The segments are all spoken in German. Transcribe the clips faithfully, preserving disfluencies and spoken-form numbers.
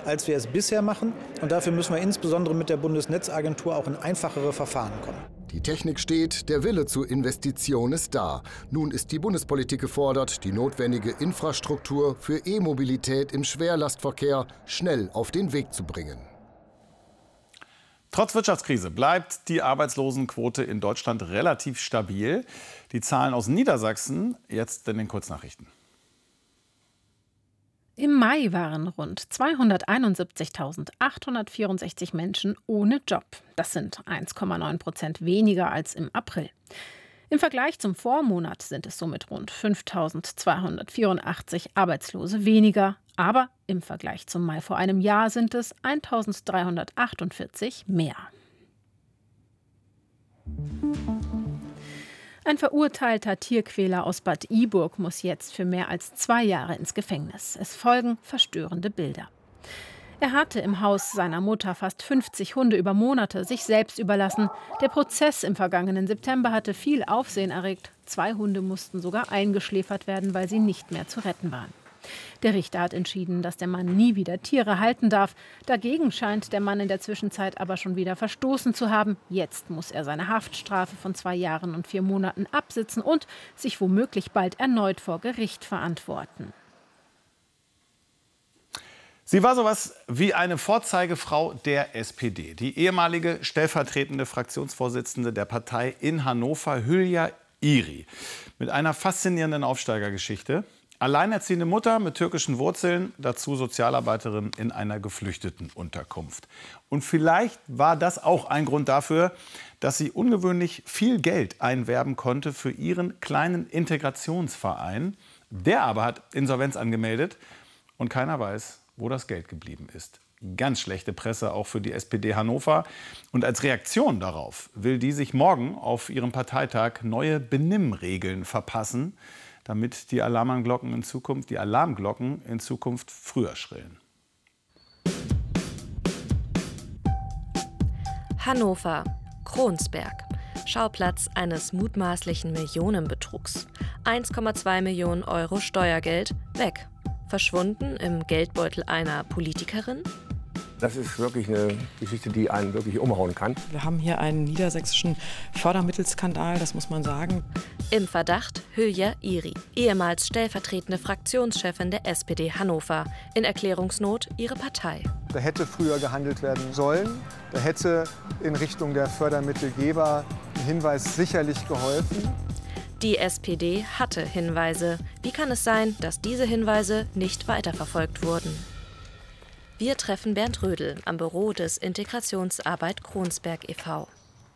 als wir es bisher machen. Und dafür müssen wir insbesondere mit der Bundesnetzagentur auch in einfachere Verfahren kommen. Die Technik steht, der Wille zur Investition ist da. Nun ist die Bundespolitik gefordert, die notwendige Infrastruktur für E-Mobilität im Schwerlastverkehr schnell auf den Weg zu bringen. Trotz Wirtschaftskrise bleibt die Arbeitslosenquote in Deutschland relativ stabil. Die Zahlen aus Niedersachsen jetzt in den Kurznachrichten. Im Mai waren rund zweihunderteinundsiebzigtausendachthundertvierundsechzig Menschen ohne Job. Das sind eins Komma neun Prozent weniger als im April. Im Vergleich zum Vormonat sind es somit rund fünftausendzweihundertvierundachtzig Arbeitslose weniger. Aber im Vergleich zum Mai vor einem Jahr sind es eintausenddreihundertachtundvierzig mehr. Ein verurteilter Tierquäler aus Bad Iburg muss jetzt für mehr als zwei Jahre ins Gefängnis. Es folgen verstörende Bilder. Er hatte im Haus seiner Mutter fast fünfzig Hunde über Monate sich selbst überlassen. Der Prozess im vergangenen September hatte viel Aufsehen erregt. Zwei Hunde mussten sogar eingeschläfert werden, weil sie nicht mehr zu retten waren. Der Richter hat entschieden, dass der Mann nie wieder Tiere halten darf. Dagegen scheint der Mann in der Zwischenzeit aber schon wieder verstoßen zu haben. Jetzt muss er seine Haftstrafe von zwei Jahren und vier Monaten absitzen und sich womöglich bald erneut vor Gericht verantworten. Sie war sowas wie eine Vorzeigefrau der S P D. Die ehemalige stellvertretende Fraktionsvorsitzende der Partei in Hannover, Hülya Iri. Mit einer faszinierenden Aufsteigergeschichte. Alleinerziehende Mutter mit türkischen Wurzeln, dazu Sozialarbeiterin in einer Geflüchtetenunterkunft. Und vielleicht war das auch ein Grund dafür, dass sie ungewöhnlich viel Geld einwerben konnte für ihren kleinen Integrationsverein. Der aber hat Insolvenz angemeldet und keiner weiß, wo das Geld geblieben ist. Ganz schlechte Presse auch für die S P D Hannover. Und als Reaktion darauf will die sich morgen auf ihrem Parteitag neue Benimmregeln verpassen, damit die Alarmglocken in Zukunft, die Alarmglocken in Zukunft früher schrillen. Hannover, Kronsberg, Schauplatz eines mutmaßlichen Millionenbetrugs. eins Komma zwei Millionen Euro Steuergeld weg. Verschwunden im Geldbeutel einer Politikerin? Das ist wirklich eine Geschichte, die einen wirklich umhauen kann. Wir haben hier einen niedersächsischen Fördermittelskandal, das muss man sagen. Im Verdacht Hülya Iri, ehemals stellvertretende Fraktionschefin der S P D Hannover. In Erklärungsnot ihre Partei. Da hätte früher gehandelt werden sollen. Da hätte in Richtung der Fördermittelgeber ein Hinweis sicherlich geholfen. Die S P D hatte Hinweise. Wie kann es sein, dass diese Hinweise nicht weiterverfolgt wurden? Wir treffen Bernd Rödel am Büro des Integrationsarbeit Kronsberg e V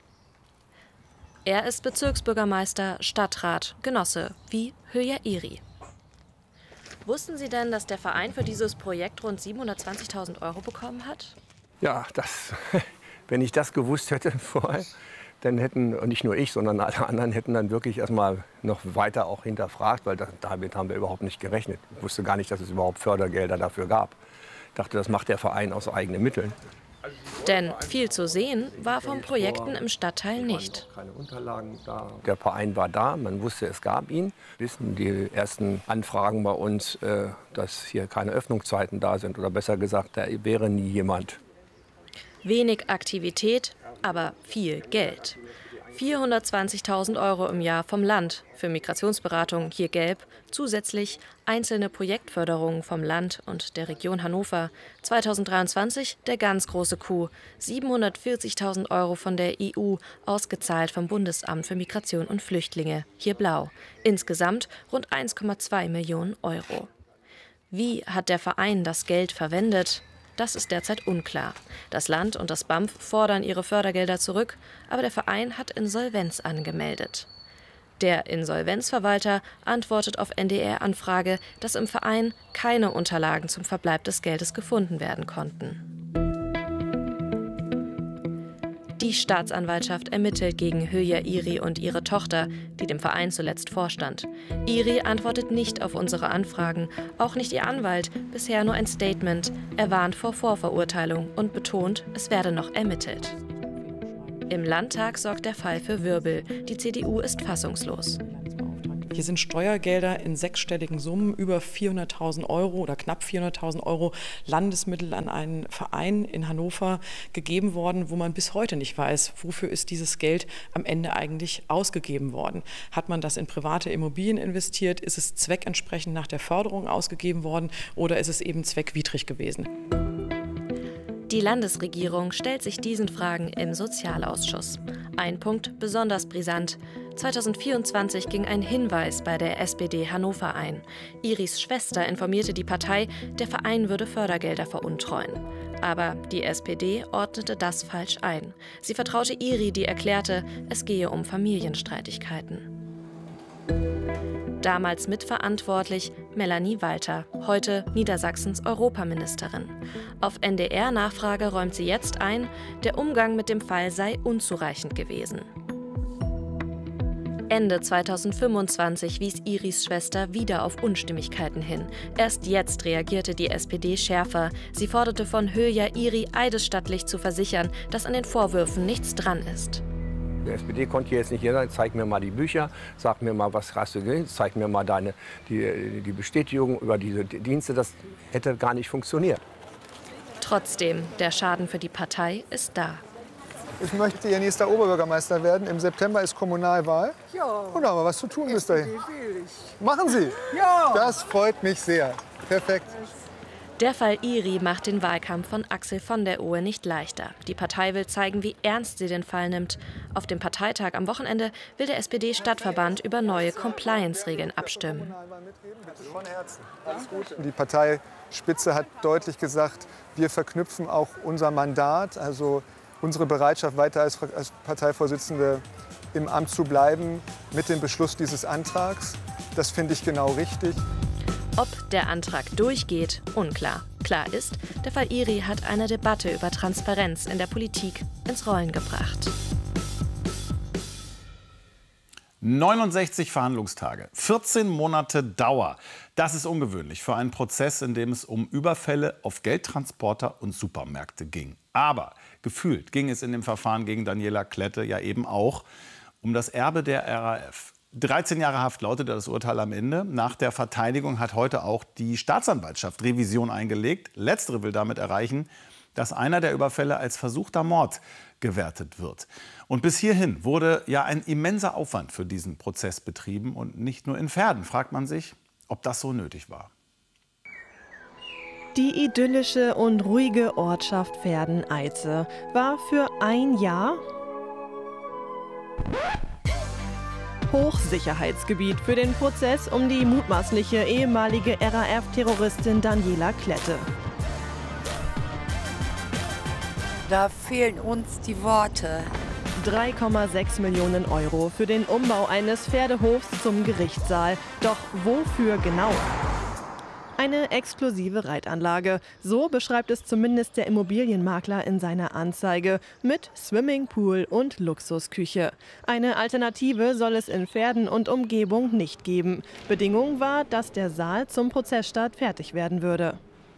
Er ist Bezirksbürgermeister, Stadtrat, Genosse wie Hülya Iri. Wussten Sie denn, dass der Verein für dieses Projekt rund siebenhundertzwanzigtausend Euro bekommen hat? Ja, das, wenn ich das gewusst hätte vorher, dann hätten, und nicht nur ich, sondern alle anderen hätten dann wirklich erstmal noch weiter auch hinterfragt, weil das, damit haben wir überhaupt nicht gerechnet. Ich wusste gar nicht, dass es überhaupt Fördergelder dafür gab. Ich dachte, das macht der Verein aus eigenen Mitteln. Denn viel zu sehen war von Projekten im Stadtteil nicht. Keine Unterlagen da. Der Verein war da, man wusste, es gab ihn. Wissen die ersten Anfragen bei uns, dass hier keine Öffnungszeiten da sind. Oder besser gesagt, da wäre nie jemand. Wenig Aktivität, aber viel Geld. vierhundertzwanzigtausend Euro im Jahr vom Land für Migrationsberatung, hier gelb. Zusätzlich einzelne Projektförderungen vom Land und der Region Hannover. zweitausenddreiundzwanzig der ganz große Coup. siebenhundertvierzigtausend Euro von der E U, ausgezahlt vom Bundesamt für Migration und Flüchtlinge, hier blau. Insgesamt rund eins Komma zwei Millionen Euro. Wie hat der Verein das Geld verwendet? Das ist derzeit unklar. Das Land und das B A M F fordern ihre Fördergelder zurück, aber der Verein hat Insolvenz angemeldet. Der Insolvenzverwalter antwortet auf N D R-Anfrage, dass im Verein keine Unterlagen zum Verbleib des Geldes gefunden werden konnten. Die Staatsanwaltschaft ermittelt gegen Hülya Iri und ihre Tochter, die dem Verein zuletzt vorstand. Iri antwortet nicht auf unsere Anfragen, auch nicht ihr Anwalt, bisher nur ein Statement. Er warnt vor Vorverurteilung und betont, es werde noch ermittelt. Im Landtag sorgt der Fall für Wirbel. Die C D U ist fassungslos. Hier sind Steuergelder in sechsstelligen Summen, über vierhunderttausend Euro oder knapp vierhunderttausend Euro Landesmittel an einen Verein in Hannover gegeben worden, wo man bis heute nicht weiß, wofür ist dieses Geld am Ende eigentlich ausgegeben worden. Hat man das in private Immobilien investiert? Ist es zweckentsprechend nach der Förderung ausgegeben worden oder ist es eben zweckwidrig gewesen? Die Landesregierung stellt sich diesen Fragen im Sozialausschuss. Ein Punkt besonders brisant. zweitausendvierundzwanzig ging ein Hinweis bei der S P D Hannover ein. Iris Schwester informierte die Partei, der Verein würde Fördergelder veruntreuen. Aber die S P D ordnete das falsch ein. Sie vertraute Iri, die erklärte, es gehe um Familienstreitigkeiten. Damals mitverantwortlich Melanie Walter, heute Niedersachsens Europaministerin. Auf N D R-Nachfrage räumt sie jetzt ein, der Umgang mit dem Fall sei unzureichend gewesen. Ende zweitausendfünfundzwanzig wies Iris Schwester wieder auf Unstimmigkeiten hin. Erst jetzt reagierte die S P D schärfer. Sie forderte von Hülya Iri eidesstattlich zu versichern, dass an den Vorwürfen nichts dran ist. Der S P D konnte jetzt nicht hier sein, zeig mir mal die Bücher, sag mir mal, was hast du gesehen, zeig mir mal deine, die, die Bestätigung über diese Dienste. Das hätte gar nicht funktioniert. Trotzdem, der Schaden für die Partei ist da. Ich möchte Ihr nächster Oberbürgermeister werden. Im September ist Kommunalwahl. Ja. Und da haben wir was zu tun bis dahin. Machen Sie? Ja. Das freut mich sehr. Perfekt. Der Fall Iri macht den Wahlkampf von Axel von der Ohe nicht leichter. Die Partei will zeigen, wie ernst sie den Fall nimmt. Auf dem Parteitag am Wochenende will der S P D-Stadtverband über neue Compliance-Regeln abstimmen. Die Parteispitze hat deutlich gesagt, wir verknüpfen auch unser Mandat, also unsere Bereitschaft, weiter als Parteivorsitzende im Amt zu bleiben, mit dem Beschluss dieses Antrags. Das finde ich genau richtig. Ob der Antrag durchgeht, unklar. Klar ist, der Fall Iri hat eine Debatte über Transparenz in der Politik ins Rollen gebracht. neunundsechzig Verhandlungstage, vierzehn Monate Dauer. Das ist ungewöhnlich für einen Prozess, in dem es um Überfälle auf Geldtransporter und Supermärkte ging. Aber gefühlt ging es in dem Verfahren gegen Daniela Klette ja eben auch um das Erbe der R A F. dreizehn Jahre Haft lautete das Urteil am Ende. Nach der Verteidigung hat heute auch die Staatsanwaltschaft Revision eingelegt. Letztere will damit erreichen, dass einer der Überfälle als versuchter Mord gewertet wird. Und bis hierhin wurde ja ein immenser Aufwand für diesen Prozess betrieben. Und nicht nur in Verden fragt man sich, ob das so nötig war. Die idyllische und ruhige Ortschaft Verden-Eize war für ein Jahr Hochsicherheitsgebiet für den Prozess um die mutmaßliche ehemalige R A F-Terroristin Daniela Klette. Da fehlen uns die Worte. drei Komma sechs Millionen Euro für den Umbau eines Pferdehofs zum Gerichtssaal. Doch wofür genau? Eine exklusive Reitanlage. So beschreibt es zumindest der Immobilienmakler in seiner Anzeige. Mit Swimmingpool und Luxusküche. Eine Alternative soll es in Verden und Umgebung nicht geben. Bedingung war, dass der Saal zum Prozessstart fertig werden würde.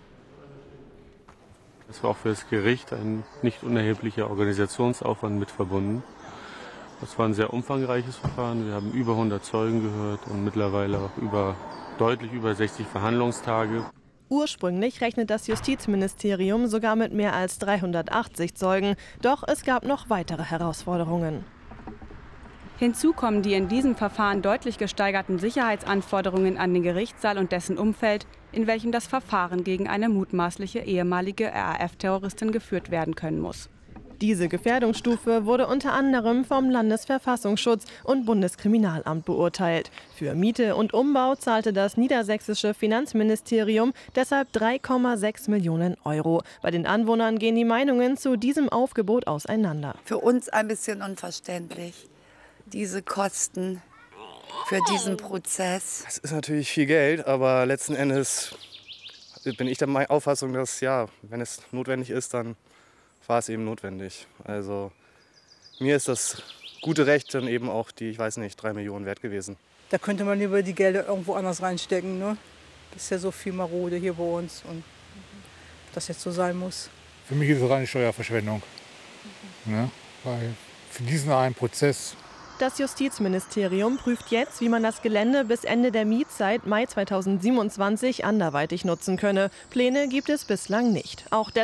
Es war auch für das Gericht ein nicht unerheblicher Organisationsaufwand mit verbunden. Das war ein sehr umfangreiches Verfahren. Wir haben über hundert Zeugen gehört und mittlerweile auch über, deutlich über sechzig Verhandlungstage. Ursprünglich rechnet das Justizministerium sogar mit mehr als dreihundertachtzig Zeugen. Doch es gab noch weitere Herausforderungen. Hinzu kommen die in diesem Verfahren deutlich gesteigerten Sicherheitsanforderungen an den Gerichtssaal und dessen Umfeld, in welchem das Verfahren gegen eine mutmaßliche ehemalige R A F-Terroristin geführt werden können muss. Diese Gefährdungsstufe wurde unter anderem vom Landesverfassungsschutz und Bundeskriminalamt beurteilt. Für Miete und Umbau zahlte das niedersächsische Finanzministerium deshalb drei Komma sechs Millionen Euro. Bei den Anwohnern gehen die Meinungen zu diesem Aufgebot auseinander. Für uns ein bisschen unverständlich, diese Kosten für diesen Prozess. Das ist natürlich viel Geld, aber letzten Endes bin ich der Auffassung, dass ja, wenn es notwendig ist, dann war es eben notwendig. Also mir ist das gute Recht dann eben auch die, ich weiß nicht, drei Millionen wert gewesen. Da könnte man lieber die Gelder irgendwo anders reinstecken. Ne? Das ist ja so viel Marode hier bei uns und das jetzt so sein muss. Für mich ist es reine Steuerverschwendung. Mhm. Ne? Weil für diesen einen Prozess Das Justizministerium prüft jetzt, wie man das Gelände bis Ende der Mietzeit Mai zweitausendsiebenundzwanzig anderweitig nutzen könne. Pläne gibt es bislang nicht. Auch